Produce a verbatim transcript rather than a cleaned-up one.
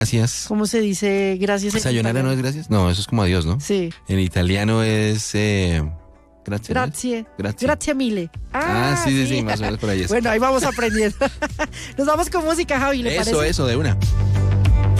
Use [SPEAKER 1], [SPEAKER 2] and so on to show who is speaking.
[SPEAKER 1] Gracias.
[SPEAKER 2] ¿Cómo se dice gracias en
[SPEAKER 1] ¿Sayonara no
[SPEAKER 2] italiano?
[SPEAKER 1] es gracias? No, eso es como adiós, ¿no?
[SPEAKER 2] Sí.
[SPEAKER 1] En italiano es eh, gracias. ¿no es?
[SPEAKER 2] Grazie.
[SPEAKER 1] Grazie.
[SPEAKER 2] Grazie mille.
[SPEAKER 1] Ah, sí, sí, sí, más o menos por ahí es.
[SPEAKER 2] Bueno, ahí vamos aprendiendo. Nos vamos con música, Javi, ¿le
[SPEAKER 1] Eso,
[SPEAKER 2] parece?
[SPEAKER 1] eso, de una.